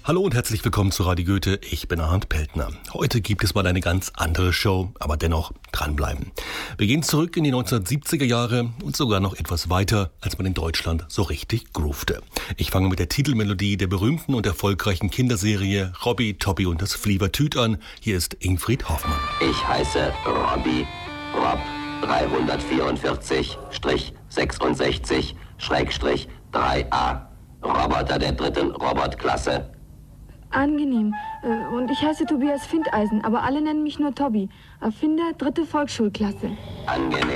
Hallo und herzlich willkommen zu Radio Goethe. Ich bin Arndt Peltner. Heute gibt es mal eine ganz andere Show, aber dennoch dranbleiben. Wir gehen zurück in die 1970er Jahre und sogar noch etwas weiter, als man in Deutschland so richtig groovte. Ich fange mit der Titelmelodie der berühmten und erfolgreichen Kinderserie Robby, Toppi und das Flievertüt an. Hier ist Ingfried Hoffmann. Ich heiße Robby, Rob 364-66-3A, Roboter der 3. Robotklasse. Angenehm. Und ich heiße Tobias Findeisen, aber alle nennen mich nur Tobby. Erfinder 3. Volksschulklasse. Angenehm.